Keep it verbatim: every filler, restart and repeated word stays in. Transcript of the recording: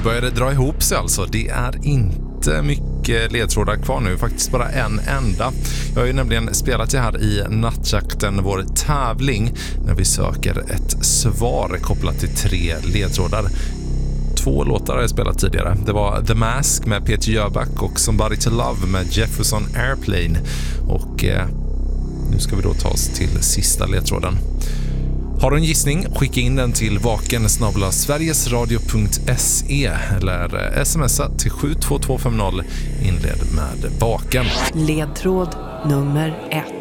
Nu börjar det dra ihop sig alltså. Det är inte mycket ledtrådar kvar nu, faktiskt bara en enda. Jag har ju nämligen spelat det här i Nattjakten, vår tävling, när vi söker ett svar kopplat till tre ledtrådar. Två låtar har jag spelat tidigare. Det var The Mask med Peter Jöback och Somebody to Love med Jefferson Airplane. Och eh, nu ska vi då ta oss till sista ledtråden. Har du en gissning, skicka in den till vaken snabel-a sverigesradio punkt se eller smsa till sju två två fem noll, inled med vaken. Ledtråd nummer ett.